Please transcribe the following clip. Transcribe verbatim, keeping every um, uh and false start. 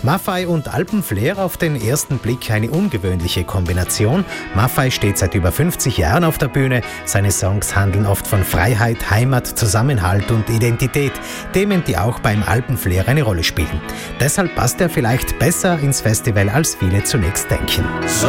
Maffay und Alpenflair, auf den ersten Blick eine ungewöhnliche Kombination. Maffay steht seit über fünfzig Jahren auf der Bühne. Seine Songs handeln oft von Freiheit, Heimat, Zusammenhalt und Identität. Themen, die auch beim Alpenflair eine Rolle spielen. Deshalb passt er vielleicht besser ins Festival, als viele zunächst denken. So